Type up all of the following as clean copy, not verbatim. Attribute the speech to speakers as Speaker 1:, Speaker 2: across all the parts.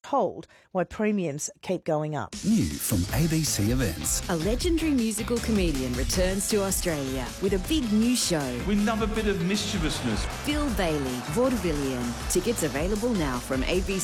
Speaker 1: told why premiums keep going up.
Speaker 2: New from ABC Events.
Speaker 3: A legendary musical comedian returns to Australia with a big new show.
Speaker 4: We love a bit of mischievousness.
Speaker 3: Phil Bailey, vaudevillian. Tickets available now from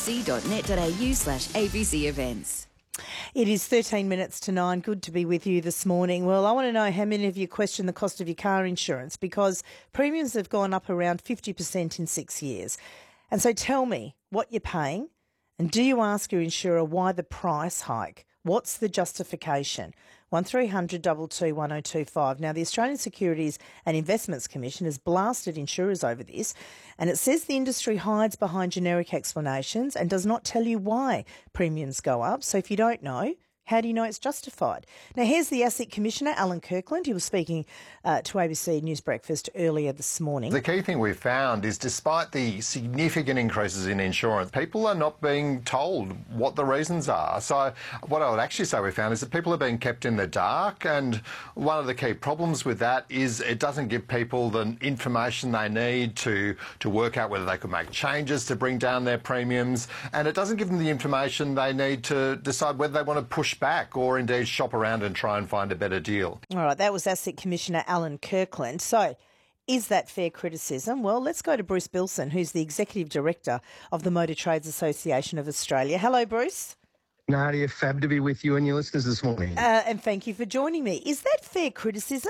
Speaker 3: abc.net.au/ABC Events.
Speaker 1: It is 13 minutes to 9. Good to be with you this morning. Well, I want to know how many of you question the cost of your car insurance, because premiums have gone up around 50% in 6 years. And so tell me what you're paying, and do you ask your insurer why the price hike? What's the justification? 1300 222 1025. Now, the Australian Securities and Investments Commission has blasted insurers over this, and it says the industry hides behind generic explanations and does not tell you why premiums go up. So if you don't know, how do you know it's justified? Now, here's the ASIC Commissioner, Alan Kirkland. He was speaking to ABC News Breakfast earlier this morning.
Speaker 5: The key thing we've found is despite the significant increases in insurance, people are not being told what the reasons are. So what I would actually say we found is that people are being kept in the dark, and one of the key problems with that is it doesn't give people the information they need to work out whether they could make changes to bring down their premiums, and it doesn't give them the information they need to decide whether they want to push back or indeed shop around and try and find a better deal.
Speaker 1: All right, that was ASIC Commissioner Alan Kirkland. So is that fair criticism? Well, let's go to Bruce Bilson, who's the Executive Director of the Motor Trades Association of Australia. Hello, Bruce.
Speaker 6: Nadia, fab to be with you and your listeners this morning.
Speaker 1: And thank you for joining me. Is that fair criticism?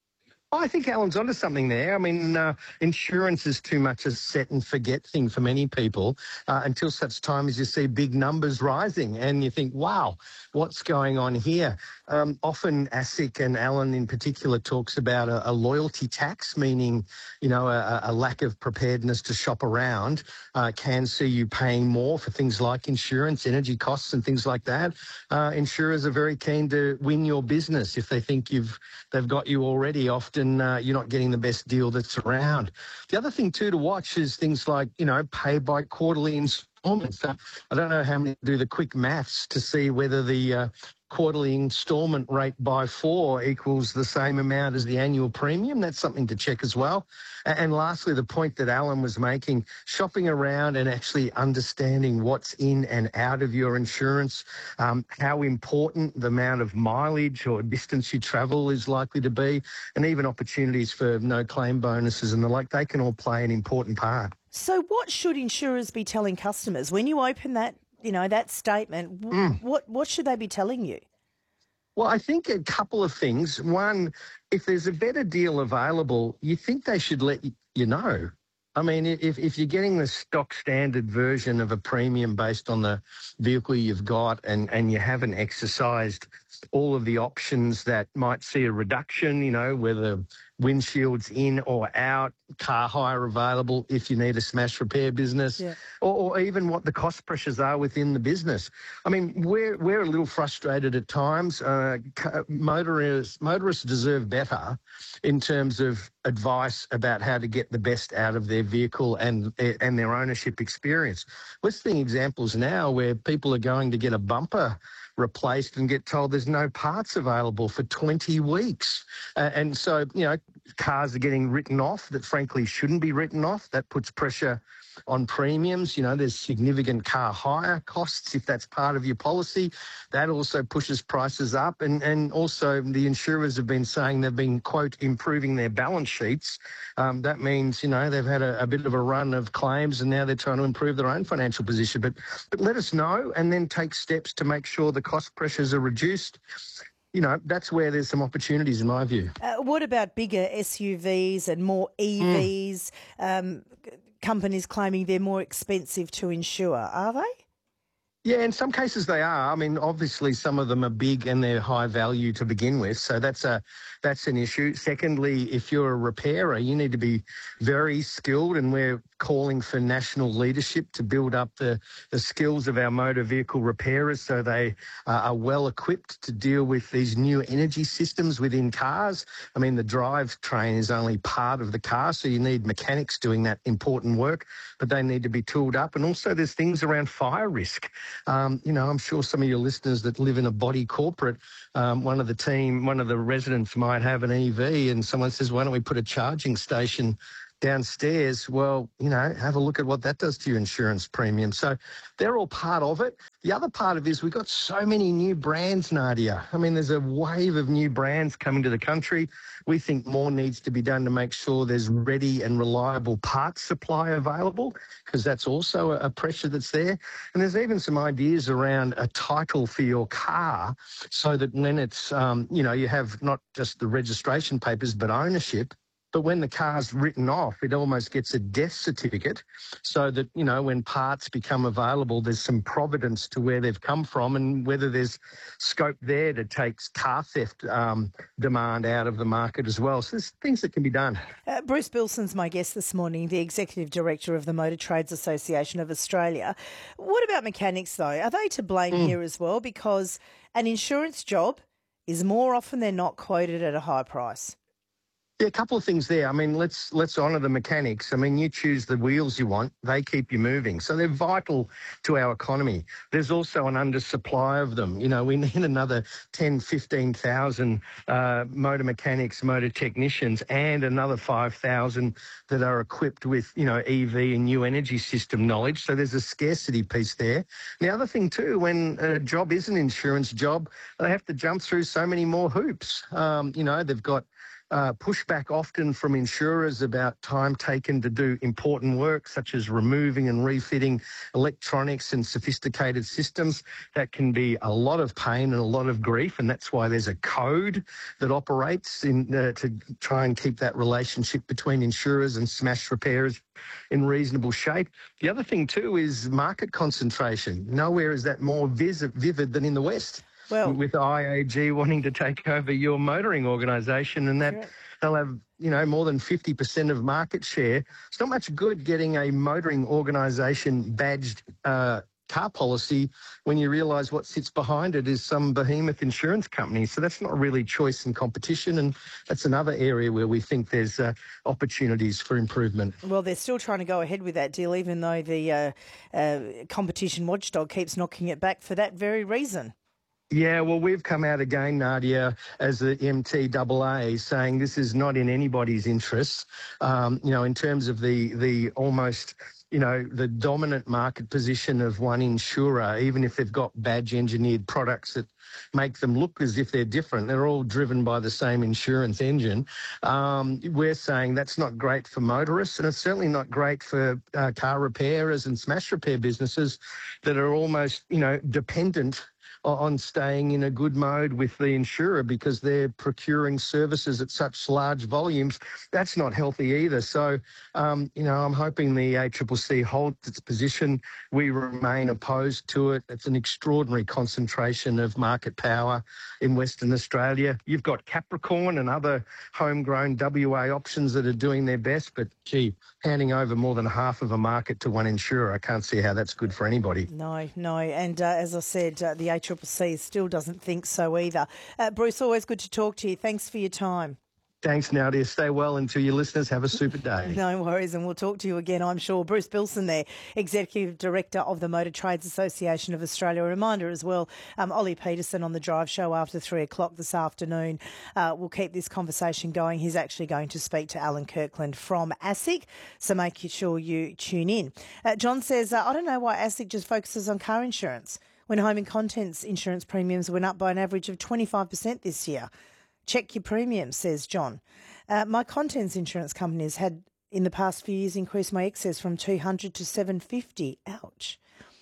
Speaker 6: I think Alan's onto something there. I mean, insurance is too much a set and forget thing for many people until such time as you see big numbers rising and you think, wow, what's going on here? Often ASIC and Alan in particular talks about a loyalty tax, meaning, you know, a lack of preparedness to shop around can see you paying more for things like insurance, energy costs and things like that. Insurers are very keen to win your business if they think they've got you already. Often you're not getting the best deal that's around. The other thing too to watch is things like, you know, pay by quarterly installments. I don't know how many do the quick maths to see whether the quarterly instalment rate by 4 equals the same amount as the annual premium. That's something to check as well. And lastly, the point that Alan was making, shopping around and actually understanding what's in and out of your insurance, how important the amount of mileage or distance you travel is likely to be, and even opportunities for no claim bonuses and the like, they can all play an important part.
Speaker 1: So what should insurers be telling customers when you open that, you know, that statement? What should they be telling you?
Speaker 6: Well, I think a couple of things. One, if there's a better deal available, you think they should let you know. I mean, if you're getting the stock standard version of a premium based on the vehicle you've got and you haven't exercised all of the options that might see a reduction, you know, whether windshield's in or out, car hire available if you need a smash repair business, or even what the cost pressures are within the business. I mean, we're a little frustrated at times. Motorists deserve better in terms of advice about how to get the best out of their vehicle and their ownership experience. We're seeing examples now where people are going to get a bumper replaced and get told there's no parts available for 20 weeks. And so, you know, cars are getting written off that frankly shouldn't be written off. That puts pressure on premiums. You know, there's significant car hire costs if that's part of your policy. That also pushes prices up. And also the insurers have been saying they've been, quote, improving their balance sheets. That means, you know, they've had a bit of a run of claims and now they're trying to improve their own financial position. But let us know and then take steps to make sure the cost pressures are reduced. You know, that's where there's some opportunities in my view.
Speaker 1: What about bigger SUVs and more EVs? Companies claiming they're more expensive to insure, are they?
Speaker 6: Yeah, in some cases they are. I mean, obviously some of them are big and they're high value to begin with, so that's an issue. Secondly, if you're a repairer, you need to be very skilled, and we're calling for national leadership to build up the skills of our motor vehicle repairers so they are well equipped to deal with these new energy systems within cars. I mean, the drivetrain is only part of the car, so you need mechanics doing that important work, but they need to be tooled up. And also there's things around fire risk. You know, I'm sure some of your listeners that live in a body corporate, one of the residents might have an EV and someone says, why don't we put a charging station downstairs, well, have a look at what that does to your insurance premium. So they're all part of it. The other part of it is we've got so many new brands, Nadia. I mean, there's a wave of new brands coming to the country. We think more needs to be done to make sure there's ready and reliable parts supply available, because that's also a pressure that's there. And there's even some ideas around a title for your car, so that when it's, you have not just the registration papers, but ownership. But when the car's written off, it almost gets a death certificate, so that, when parts become available, there's some provenance to where they've come from and whether there's scope there to take car theft demand out of the market as well. So there's things that can be done.
Speaker 1: Bruce Bilson's my guest this morning, the Executive Director of the Motor Trades Association of Australia. What about mechanics, though? Are they to blame here as well? Because an insurance job is more often than not quoted at a high price.
Speaker 6: Yeah, a couple of things there. I mean, let's honour the mechanics. I mean, you choose the wheels you want, they keep you moving. So they're vital to our economy. There's also an undersupply of them. We need another 10, 15,000 motor mechanics, motor technicians, and another 5,000 that are equipped with, EV and new energy system knowledge. So there's a scarcity piece there. The other thing too, when a job is an insurance job, they have to jump through so many more hoops. They've got pushback often from insurers about time taken to do important work, such as removing and refitting electronics and sophisticated systems. That can be a lot of pain and a lot of grief, and that's why there's a code that operates to try and keep that relationship between insurers and smash repairers in reasonable shape. The other thing too is market concentration. Nowhere is that more vivid than in the West.
Speaker 1: Well,
Speaker 6: with IAG wanting to take over your motoring organisation, and that
Speaker 1: correct.
Speaker 6: They'll have, more than 50% of market share. It's not much good getting a motoring organisation badged car policy when you realise what sits behind it is some behemoth insurance company. So that's not really choice and competition, and that's another area where we think there's opportunities for improvement.
Speaker 1: Well, they're still trying to go ahead with that deal, even though the competition watchdog keeps knocking it back for that very reason.
Speaker 6: Yeah, well, we've come out again, Nadia, as the MTAA, saying this is not in anybody's interests. In terms of the almost, the dominant market position of one insurer, even if they've got badge-engineered products that make them look as if they're different, they're all driven by the same insurance engine. We're saying that's not great for motorists, and it's certainly not great for car repairers and smash repair businesses that are almost, dependent on staying in a good mode with the insurer because they're procuring services at such large volumes. That's not healthy either. So, I'm hoping the ACCC holds its position. We remain opposed to it. It's an extraordinary concentration of market power in Western Australia. You've got Capricorn and other homegrown WA options that are doing their best, but handing over more than half of a market to one insurer, I can't see how that's good for anybody.
Speaker 1: No. And as I said, the ACCC still doesn't think so either. Bruce, always good to talk to you. Thanks for your time.
Speaker 6: Thanks, Nadia. Stay well, and to your listeners, have a super day.
Speaker 1: No worries, and we'll talk to you again, I'm sure. Bruce Bilson there, Executive Director of the Motor Trades Association of Australia. A reminder as well, Ollie Peterson on the Drive Show after 3 o'clock this afternoon. We'll keep this conversation going. He's actually going to speak to Alan Kirkland from ASIC, so make sure you tune in. John says, I don't know why ASIC just focuses on car insurance when home and contents insurance premiums went up by an average of 25% this year. Check your premiums, says John. My contents insurance companies had, in the past few years, increased my excess from $200 to $750. Ouch.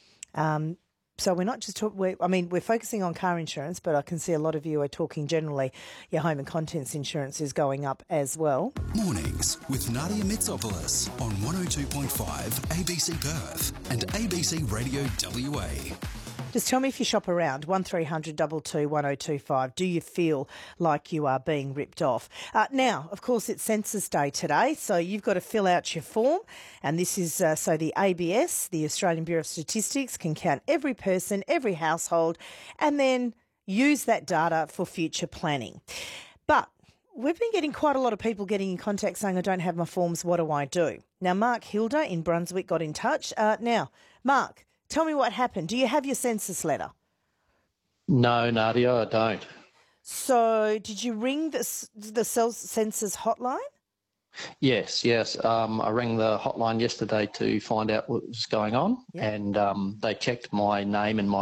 Speaker 1: So we're not just we're focusing on car insurance, but I can see a lot of you are talking generally. Your home and contents insurance is going up as well.
Speaker 2: Mornings with Nadia Mitsopoulos on 102.5 ABC Perth and ABC Radio WA.
Speaker 1: Just tell me if you shop around, 1300 22 1025. Do you feel like you are being ripped off? Now, of course, it's Census Day today, so you've got to fill out your form. And this is so the ABS, the Australian Bureau of Statistics, can count every person, every household, and then use that data for future planning. But we've been getting quite a lot of people getting in contact saying, I don't have my forms, what do I do? Now, Mark Hilda in Brunswick got in touch. Now, Mark, tell me what happened. Do you have your census letter?
Speaker 7: No, Nadia, I don't.
Speaker 1: So did you ring the census hotline?
Speaker 7: Yes. I rang the hotline yesterday to find out what was going on,
Speaker 1: Yeah.
Speaker 7: and they checked my name and my